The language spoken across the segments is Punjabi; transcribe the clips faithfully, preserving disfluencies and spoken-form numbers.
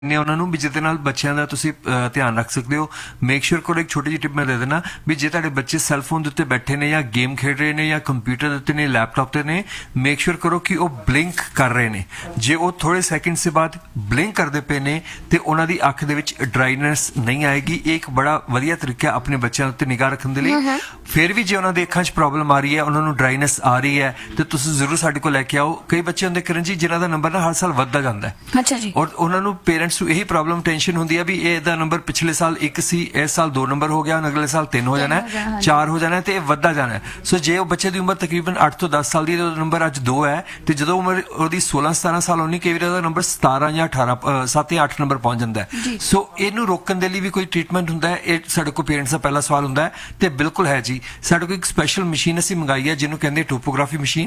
ਨੇ ਉਹਨਾਂ ਨੂੰ ਵੀ ਜਿਹਦੇ ਨਾਲ ਬੱਚਿਆਂ ਦਾ ਤੁਸੀਂ ਅਹ, ਧਿਆਨ ਰੱਖ ਸਕਦੇ ਹੋ। ਮੇਕ ਸ਼ੋਰ ਕਰੋ, ਇੱਕ ਛੋਟੀ ਜਿਹੀ ਟਿਪ ਮੈਂ ਦੇ ਦੇਣਾ ਵੀ ਜੇ ਤੁਹਾਡੇ ਬੱਚੇ ਸੈੱਲ ਫੋਨ ਦੇ ਉੱਤੇ ਬੈਠੇ ਨੇ ਜਾਂ ਗੇਮ ਖੇਡ ਰਹੇ ਨੇ ਜਾਂ ਕੰਪਿਊਟਰ ਦੇ ਉੱਤੇ ਨੇ, ਲੈਪਟਾਪ ਤੇ ਨੇ, ਮੇਕ ਸ਼ੋਰ ਕਰੋ ਕਿ ਉਹ ਬਲਿੰਕ ਕਰ ਰਹੇ ਨੇ। ਜੇ ਉਹ ਥੋੜੇ ਸੈਕਿੰਡਸ ਦੇ ਬਾਅਦ ਬਲਿੰਕ ਕਰਦੇ ਪਏ ਨੇ ਤੇ ਉਹਨਾਂ ਦੀ ਅੱਖ ਦੇ ਵਿੱਚ ਡਰਾਈਨੈਸ ਨਹੀਂ ਆਏਗੀ। ਇਹ ਇੱਕ ਬੜਾ ਵਧੀਆ ਤਰੀਕਾ ਆਪਣੇ ਬੱਚਿਆਂ ਉੱਤੇ ਨਿਗਾਹ ਰੱਖਣ ਦੇ ਲਈ। ਫਿਰ ਵੀ ਜੇ ਉਹਨਾਂ ਦੇ ਅੱਖਾਂ 'ਚ ਪ੍ਰੋਬਲਮ ਆ ਰਹੀ ਹੈ, ਉਹਨਾਂ ਨੂੰ ਡਰਾਈਨੈਸ ਆ ਰਹੀ ਹੈ, ਤੇ ਤੁਸੀਂ ਜ਼ਰੂਰ ਸਾਡੇ ਕੋਲ ਲੈ ਕੇ ਆਓ। ਕਈ ਬੱਚੇ ਹੁੰਦੇ ਕਰਨ ਜੀ ਜਿਨ੍ਹਾਂ ਦਾ ਨੰਬਰ ਨਾ ਹਰ ਸਾਲ ਵੱਧਦਾ ਜਾਂਦਾ ਹੈ। ਅੱਛਾ ਜੀ। ਔਰ ਉਹਨਾਂ ਨੂੰ ਪੇਰੈਂਟਸ ਨੂੰ ਇਹੀ ਪ੍ਰੋਬਲਮ ਟੈਨਸ਼ਨ ਹੁੰਦੀ ਹੈ ਵੀ ਇਹਦਾ ਨੰਬਰ ਪਿਛਲੇ ਸਾਲ ਇੱਕ ਸੀ, ਇਸ ਸਾਲ ਦੋ ਨੰਬਰ ਹੋ ਗਿਆ, ਅਗਲੇ ਸਾਲ ਤਿੰਨ ਹੋ ਜਾਣਾ ਹੈ, ਚਾਰ ਹੋ ਜਾਣਾ ਹੈ, ਤੇ ਇਹ ਵੱਧਦਾ ਜਾਣਾ ਹੈ। ਸੋ ਜੇ ਉਹ ਬੱਚੇ ਦੀ ਉਮਰ ਤਕਰੀਬਨ ਅੱਠ ਤੋਂ ਦਸ ਸਾਲ ਦੀ ਹੈ, ਨੰਬਰ ਅੱਜ ਦੋ ਹੈ, ਤੇ ਜਦੋਂ ਉਮਰ ਉਹਦੀ ਸੋਲਾਂ ਸਤਾਰਾਂ ਸਾਲ ਹੋਣੀ, ਕਈ ਵਾਰ ਉਹਦਾ ਨੰਬਰ ਸਤਾਰਾਂ ਜਾਂ ਅਠਾਰਾਂ ਸੱਤ ਜਾਂ ਅੱਠ ਨੰਬਰ ਪਹੁੰਚ ਜਾਂਦਾ ਹੈ। ਸੋ ਇਹਨੂੰ ਰੋਕਣ ਦੇ ਲਈ ਵੀ ਕੋਈ ਟ੍ਰੀਟਮੈਂਟ ਹੁੰਦਾ ਹੈ? ਇਹ ਸਾਡੇ ਕੋਲ ਪੇਰੈਂਟਸ ਦਾ ਪਹਿਲਾ ਸਵਾਲ ਹੁੰਦਾ ਹੈ, ਤੇ ਬਿਲਕੁਲ ਹੈ ਜੀ। ਸਾਡੇ ਕੋਲ ਇੱਕ ਸਪੈਸ਼ਲ ਮਸ਼ੀਨ ਅਸੀਂ ਮੰਗਾਈ ਹੈ ਜਿਹਨੂੰ ਕਹਿੰਦੇ ਟੋਪੋਗ੍ਰਾਫੀ ਮਸ਼ੀਨ।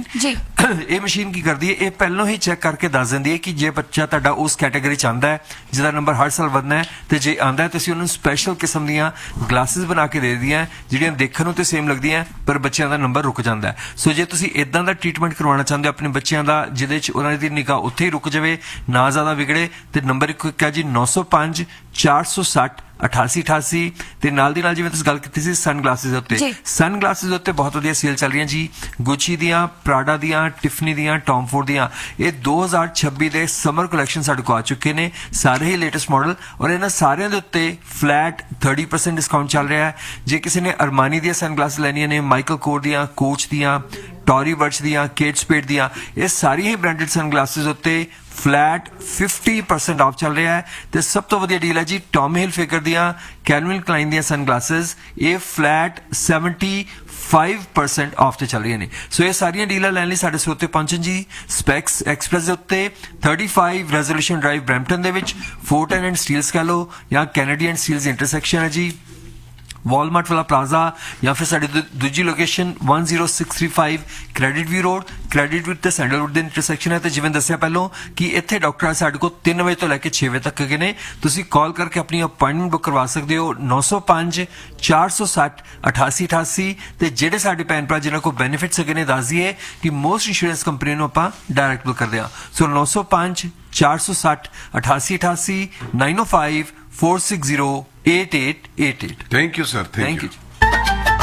ਇਹ ਮਸ਼ੀਨ ਕੀ ਕਰਦੀ ਹੈ? ਇਹ ਪਹਿਲਾਂ ਹੀ ਚੈੱਕ ਕਰਕੇ ਦੱਸ ਦਿੰਦੀ ਹੈ ਕਿ ਜੇ ਬੱਚਾ ਤੁਹਾਡਾ ਉਸ ਕੈਟਾਗਰੀ ਚ ਆਂਦਾ ਹੈ ਜਿਹਦਾ ਨੰਬਰ ਹਰ ਸਾਲ ਵਧਣਾ ਹੈ, ਤੇ ਜੇ ਆਂਦਾ ਹੈ ਤੁਸੀਂ ਉਹਨੂੰ ਸਪੈਸ਼ਲ ਕਿਸਮ ਦੀਆਂ ਗਲਾਸਿਸ ਬਣਾ ਕੇ ਦੇ ਦਿੰਦੀਆਂ ਜਿਹੜੀਆਂ ਦੇਖਣ ਨੂੰ ਤੇ ਸੇਮ ਲੱਗਦੀਆਂ ਪਰ ਬੱਚਿਆਂ ਦਾ ਨੰਬਰ ਰੁਕ ਜਾਂਦਾ ਹੈ। ਸੋ ਜੇ ਤੁਸੀਂ ਇਦਾਂ ਦਾ ਟ੍ਰੀਟਮੈਂਟ ਕਰਵਾਉਣਾ ਚਾਹੁੰਦੇ ਹੋ ਆਪਣੇ ਬੱਚਿਆਂ ਦਾ ਜਿਹਦੇ ਚ ਉਹਨਾਂ ਦੀ ਨਿਗਾਹ ਉੱਥੇ ਹੀ ਰੁਕ ਜਾਵੇ, ਨਾ ਜ਼ਿਆਦਾ ਵਿਗੜੇ, ਤੇ ਨੰਬਰ ਇੱਕ ਹੈ ਜੀ ਨੌ ਸੌ ਪੰਜ ਚਾਰ ਸੌ ਸੱਠ ਅਠਾਸੀ ਅਠਾਸੀ। ਤੇ ਨਾਲ ਦੀ ਨਾਲ ਜਿਵੇਂ ਤੁਸੀਂ ਗੱਲ ਕੀਤੀ ਸੀ ਸਨ ਗਲਾਸਿਸ ਦੇ ਉੱਤੇ, ਸਨ ਗਲਾਸਿਸ ਦੇ ਉੱਤੇ ਬਹੁਤ ਵਧੀਆ ਸੇਲ ਚੱਲ ਰਹੀਆਂ ਜੀ। ਗੁੱਚੀ ਦੀਆਂ, ਪ੍ਰਾਡਾ ਦੀਆਂ, ਟਿਫਨੀ ਦੀਆਂ, ਟੌਮ ਫੋਰਡ ਦੀਆਂ। ਇਹ ਦੋ ਹਜ਼ਾਰ ਛੱਬੀ ਦੇ ਸਮਰ ਕਲੈਕਸ਼ਨ ਸਾਡੇ ਕੋਲ ਆ ਚੁੱਕੇ ਨੇ, ਸਾਰੇ ਹੀ ਲੇਟੈਸਟ ਮਾਡਲ, ਔਰ ਇਹਨਾਂ ਸਾਰਿਆਂ ਦੇ ਉੱਤੇ ਫਲੈਟ ਥਰਟੀ ਪਰਸੈਂਟ ਡਿਸਕਾਊਂਟ ਚੱਲ ਰਿਹਾ ਹੈ। ਜੇ ਕਿਸੇ ਨੇ ਅਰਮਾਨੀ ਦੀਆਂ ਸਨ ਗਲਾਸਿਸ ਲੈਣੀਆਂ ਨੇ, ਮਾਈਕਲ ਕੋਰ ਦੀਆਂ, ਕੋਚ ਦੀਆਂ, ਟੌਰੀ ਬਰਚ ਦੀਆਂ, ਕੇਟ ਸਪੇਡ ਦੀਆਂ, ਇਹ ਸਾਰੀਆਂ ਹੀ ਬ੍ਰਾਂਡਡ ਸਨ ਗਲਾਸਿਸ ਉੱਤੇ ਫਲੈਟ ਫਿਫਟੀ ਪਰਸੈਂਟ ਆਫ ਚੱਲ ਰਿਹਾ ਹੈ। ਤੇ ਸਭ ਤੋਂ ਵਧੀਆ ਡੀਲ ਹੈ ਜੀ ਟੌਮੀ ਹਿਲਫਿਗਰ ਦੀਆਂ, ਕੈਲਵਿਨ ਕਲਾਈਨ ਦੀਆਂ ਸਨ ਗਲਾਸਿਸ। ਇਹ flat seventy five percent off ਤੇ ਚੱਲ ਰਹੀਆਂ ਨੇ। ਸੋ ਇਹ ਸਾਰੀਆਂ ਡੀਲਾਂ ਲੈਣ ਲਈ ਸਾਡੇ ਸਟੋਰ ਤੇ ਪਹੁੰਚਣ ਜੀ। ਸਪੈਕਸ ਐਕਸਪ੍ਰੈਸ ਦੇ ਉੱਤੇ thirty five resolution drive Brampton ਦੇ ਵਿੱਚ, ਫੋਰਟਨ ਐਂਡ ਸਟੀਲਸ ਕਹ ਲਓ ਜਾਂ ਕੈਨੇਡੀ ਐਂਡ ਸਟੀਲਸ ਇੰਟਰਸੈਕਸ਼ਨ ਹੈ ਜੀ, ਵਾਲਮਾਰਟ ਵਾਲਾ ਪਲਾਜ਼ਾ, ਜਾਂ ਫਿਰ ਸਾਡੀ ਦੂਜੀ location one zero six three five credit ਵੀ ਰੋਡ, ਕ੍ਰੈਡਿਟ ਵੀ ਤੇ ਸੈਂਡਲਵੁੱਡ ਦੇ ਇੰਟਰਸੈਕਸ਼ਨ ਹੈ। ਤੇ ਜਿਵੇਂ ਦੱਸਿਆ ਪਹਿਲਾਂ ਕਿ ਇੱਥੇ ਡਾਕਟਰ ਸਾਡੇ ਕੋਲ ਤਿੰਨ ਵਜੇ ਤੋਂ ਲੈ ਕੇ ਛੇ ਵਜੇ ਤੱਕ ਹੈਗੇ ਨੇ। ਤੁਸੀਂ ਕਾਲ ਕਰਕੇ ਆਪਣੀ ਅਪਾਇੰਟਮੈਂਟ ਬੁੱਕ ਕਰਵਾ ਸਕਦੇ ਹੋ ਨੌ ਸੌ ਪੰਜ ਚਾਰ ਸੌ ਸੱਠ ਅਠਾਸੀ ਅਠਾਸੀ। ਤੇ ਜਿਹੜੇ ਸਾਡੇ ਭੈਣ ਭਰਾ ਜਿਨ੍ਹਾਂ ਕੋਲ ਬੈਨੀਫਿਟਸ ਹੈਗੇ ਨੇ, ਦੱਸ ਦਈਏ ਕਿ ਮੋਸਟ ਇੰਸ਼ੋਰੈਂਸ ਕੰਪਨੀ ਨੂੰ ਆਪਾਂ ਡਾਇਰੈਕਟ ਬੁੱਕ ਕਰਦੇ ਹਾਂ। ਸੋ ਨੌ ਸੌ ਪੰਜ ਚਾਰ ਸੌ ਸੱਠ ਅਠਾਸੀ ਅਠਾਸੀ, nine oh five four six zero eight eight eight eight। Thank you, sir. Thank, Thank you. you.